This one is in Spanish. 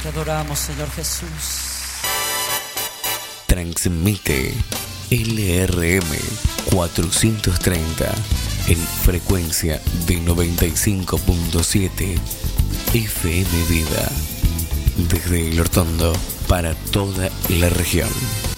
Te adoramos, Señor Jesús. Transmite LRM 430 en frecuencia de 95.7 FM Vida. Desde El Hortondo para toda la región.